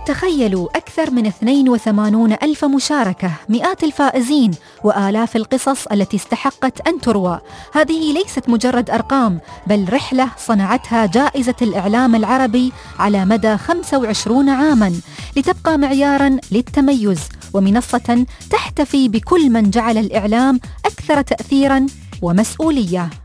تخيلوا أكثر من 82 ألف مشاركة، مئات الفائزين، وآلاف القصص التي استحقت أن تروى. هذه ليست مجرد أرقام، بل رحلة صنعتها جائزة الإعلام العربي على مدى 25 عاماً لتبقى معياراً للتميز ومنصة تحتفي بكل من جعل الإعلام أكثر تأثيراً ومسؤولية.